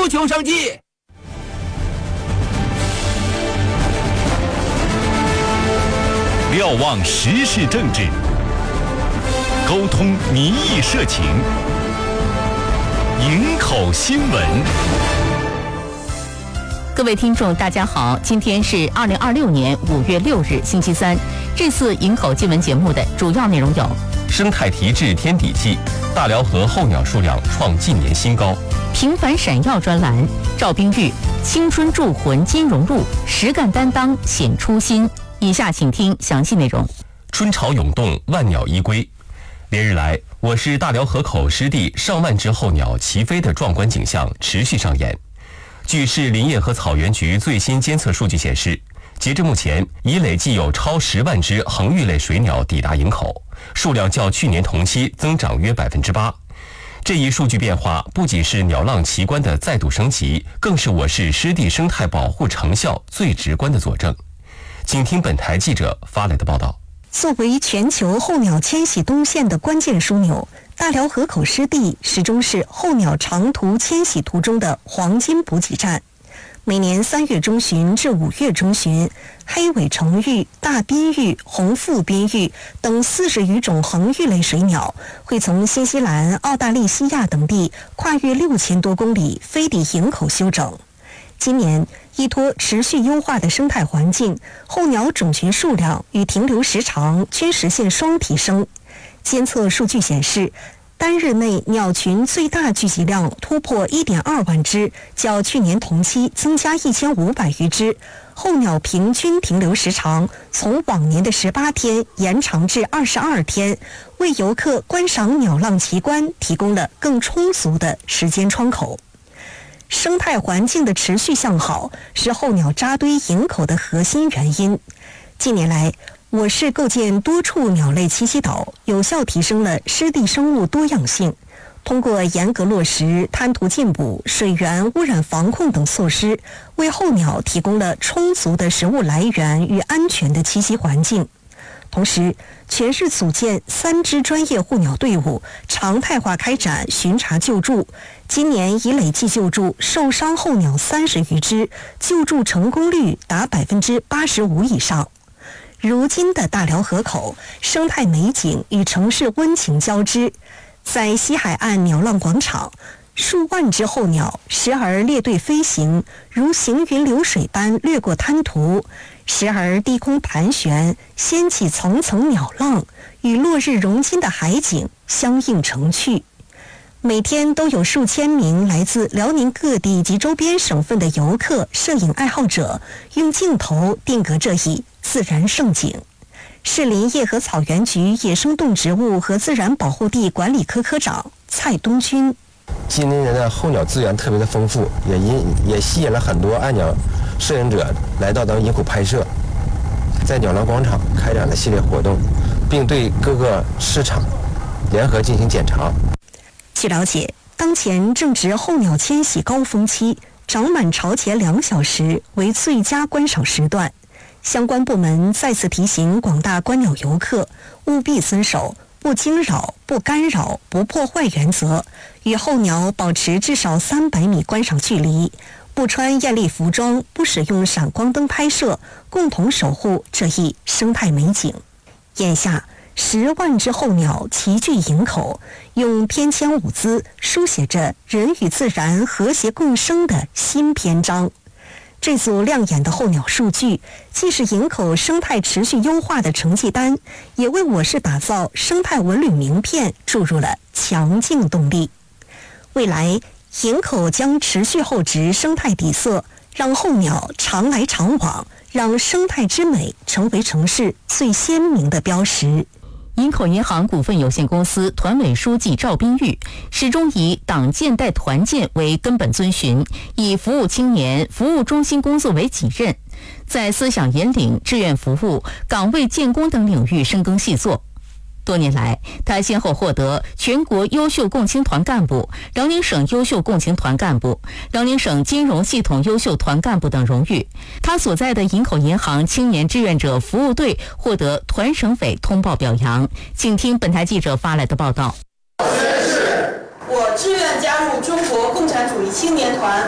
求生计。 瞭望时事政治，沟通民意社情，营口新闻。 各位听众大家好，今天是2026年5月6日星期三。这次营口新闻节目的主要内容有： 生态提质天底气，大辽河候鸟数量创近年新高； 平凡闪耀专栏，赵冰玉青春铸魂金融路，实干担当显初心。以下请听详细内容。 春潮涌动，万鸟依归。连日来，我市大辽河口湿地上万只候鸟齐飞的壮观景象持续上演。据市林业和草原局最新监测数据显示，截至目前，已累计有超10万只恒玉类水鸟抵达营口，数量较去年同期增长约8%。这一数据变化不仅是鸟浪奇观的再度升级，更是我市湿地生态保护成效最直观的佐证。请听本台记者发来的报道。 作为全球候鸟迁徙动线的关键枢纽，大辽河口湿地始终是候鸟长途迁徙途中的黄金补给站。每年3月中旬至5月中旬，黑尾成鹬、大滨鹬、红腹滨鹬等40余种恒玉类水鸟会从新西兰、澳大利西亚等地跨越6000多公里飞抵营口休整。今年依托持续优化的生态环境，候鸟种群数量与停留时长均实现双提升。监测数据显示，单日内鸟群最大聚集量突破1.2万只，较去年同期增加1500余只。候鸟平均停留时长从往年的18天延长至22天，为游客观赏鸟浪奇观提供了更充足的时间窗口。生态环境的持续向好是候鸟扎堆营口的核心原因。近年来，我市构建多处鸟类栖息岛，有效提升了湿地生物多样性。通过严格落实滩涂禁捕、水源污染防控等措施，为候鸟提供了充足的食物来源与安全的栖息环境。同时，全市组建3支专业护鸟队伍，常态化开展巡查救助。今年已累计救助受伤候鸟30余只，救助成功率达85%以上。如今的大辽河口，生态美景与城市温情交织。在西海岸鸟浪广场，数万只候鸟时而列队飞行，如行云流水般掠过滩涂；时而低空盘旋，掀起层层鸟浪，与落日融金的海景相映成趣。每天都有数千名来自辽宁各地及周边省份的游客、摄影爱好者用镜头定格这一自然盛景。市林业和草原局野生动植物和自然保护地管理科科长蔡东军： 今年的候鸟资源特别的丰富，也吸引了很多爱鸟摄影者来到咱们营口拍摄，在鸟浪广场开展了系列活动，并对各个市场联合进行检查。 据了解，当前正值候鸟迁徙高峰期，涨满潮前2小时为最佳观赏时段。相关部门再次提醒广大观鸟游客，务必遵守不惊扰、不干扰、不破坏原则，与候鸟保持至少300米观赏距离，不穿艳丽服装，不使用闪光灯拍摄，共同守护这一生态美景。眼下10万只候鸟齐聚营口，用翩跹舞姿书写着人与自然和谐共生的新篇章。这组亮眼的候鸟数据，既是营口生态持续优化的成绩单，也为我市打造生态文旅名片注入了强劲动力。未来，营口将持续厚植生态底色，让候鸟常来常往，让生态之美成为城市最鲜明的标识。 营口银行股份有限公司团委书记赵冰玉始终以党建带团建为根本遵循，以服务青年、服务中心工作为己任，在思想引领、志愿服务、岗位建功等领域深耕细作。多年来，他先后获得全国优秀共青团干部、辽宁省优秀共青团干部、辽宁省金融系统优秀团干部等荣誉。他所在的营口银行青年志愿者服务队获得团省委通报表扬。请听本台记者发来的报道。 我志愿加入中国共产主义青年团。